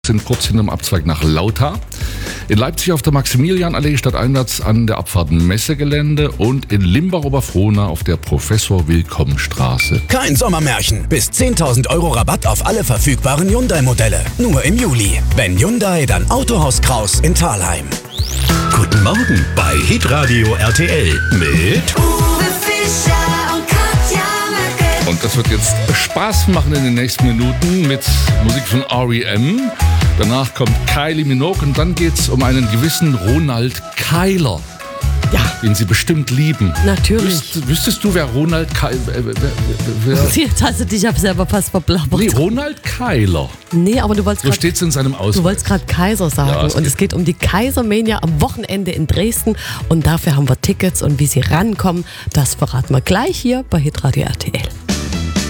sind kurz hinterm Abzweig nach Lauta. In Leipzig auf der Maximilianallee stadteinwärts an der Abfahrt Messegelände und in Limbach-Oberfrohna auf der Professor-Wilkomm-Straße. Kein Sommermärchen. Bis 10.000 € Rabatt auf alle verfügbaren Hyundai-Modelle. Nur im Juli. Wenn Hyundai, dann Autohaus Kraus in Thalheim. Guten Morgen bei Hitradio RTL mit Uwe Fischer und Katja Möcke. Und das wird jetzt Spaß machen in den nächsten Minuten mit Musik von R.E.M. Danach kommt Kylie Minogue und dann geht's um einen gewissen Ronald Keiler. Ja, Den Sie bestimmt lieben. natürlich. Wüsstest du, wer Ronald Keiler... Jetzt hast du dich aber selber fast verblabbert. Nee, Ronald Keiler. Nee, aber du wolltest So steht's in seinem Ausweis. gerade Kaiser sagen. Ja, Und es geht um die Kaisermania am Wochenende in Dresden. Und dafür haben wir Tickets. Und wie sie rankommen, das verraten wir gleich hier bei Hitradio RTL.